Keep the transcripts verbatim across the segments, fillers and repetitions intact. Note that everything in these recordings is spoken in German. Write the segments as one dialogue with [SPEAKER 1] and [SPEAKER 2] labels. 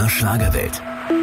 [SPEAKER 1] der Schlagerwelt.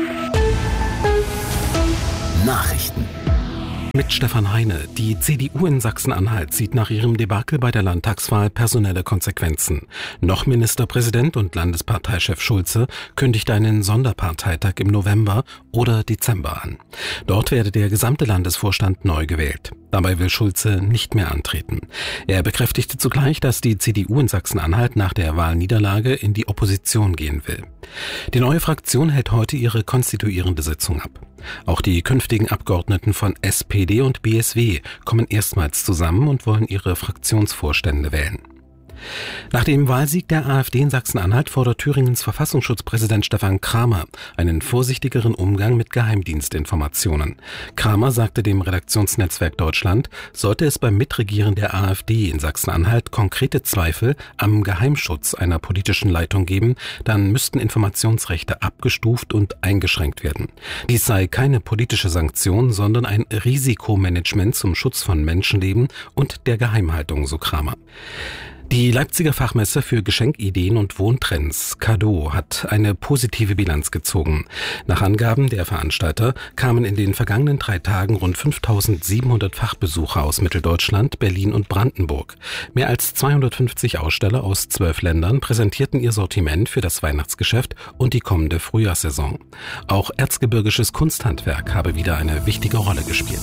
[SPEAKER 1] Nachrichten.
[SPEAKER 2] Mit Stefan Heine. Die C D U in Sachsen-Anhalt sieht nach ihrem Debakel bei der Landtagswahl personelle Konsequenzen. Noch Ministerpräsident und Landesparteichef Schulze kündigt einen Sonderparteitag im November oder Dezember an. Dort werde der gesamte Landesvorstand neu gewählt. Dabei will Schulze nicht mehr antreten. Er bekräftigte zugleich, dass die C D U in Sachsen-Anhalt nach der Wahlniederlage in die Opposition gehen will. Die neue Fraktion hält heute ihre konstituierende Sitzung ab. Auch die künftigen Abgeordneten von S P D und B S W kommen erstmals zusammen und wollen ihre Fraktionsvorstände wählen. Nach dem Wahlsieg der AfD in Sachsen-Anhalt fordert Thüringens Verfassungsschutzpräsident Stefan Kramer einen vorsichtigeren Umgang mit Geheimdienstinformationen. Kramer sagte dem Redaktionsnetzwerk Deutschland, sollte es beim Mitregieren der AfD in Sachsen-Anhalt konkrete Zweifel am Geheimschutz einer politischen Leitung geben, dann müssten Informationsrechte abgestuft und eingeschränkt werden. Dies sei keine politische Sanktion, sondern ein Risikomanagement zum Schutz von Menschenleben und der Geheimhaltung, so Kramer. Die Leipziger Fachmesse für Geschenkideen und Wohntrends Cadeau hat eine positive Bilanz gezogen. Nach Angaben der Veranstalter kamen in den vergangenen drei Tagen rund fünftausendsiebenhundert Fachbesucher aus Mitteldeutschland, Berlin und Brandenburg. Mehr als zweihundertfünfzig Aussteller aus zwölf Ländern präsentierten ihr Sortiment für das Weihnachtsgeschäft und die kommende Frühjahrssaison. Auch erzgebirgisches Kunsthandwerk habe wieder eine wichtige Rolle gespielt.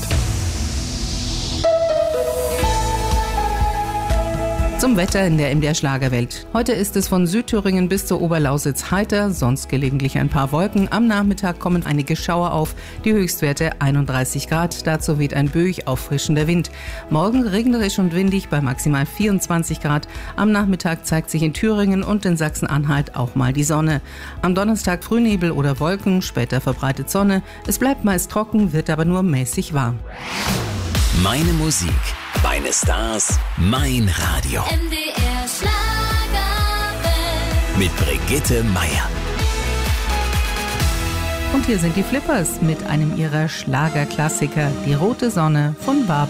[SPEAKER 3] Zum Wetter in der M D R Schlagerwelt. Heute ist es von Südthüringen bis zur Oberlausitz heiter, sonst gelegentlich ein paar Wolken. Am Nachmittag kommen einige Schauer auf, die Höchstwerte einunddreißig Grad. Dazu weht ein böig auffrischender Wind. Morgen regnerisch und windig bei maximal vierundzwanzig Grad. Am Nachmittag zeigt sich in Thüringen und in Sachsen-Anhalt auch mal die Sonne. Am Donnerstag Frühnebel oder Wolken, später verbreitet Sonne. Es bleibt meist trocken, wird aber nur mäßig warm.
[SPEAKER 1] Meine Musik, meine Stars, mein Radio.
[SPEAKER 4] M D R Schlagerwelt.
[SPEAKER 1] Mit Brigitte Meier.
[SPEAKER 3] Und hier sind die Flippers mit einem ihrer Schlagerklassiker, Die rote Sonne von Barbara.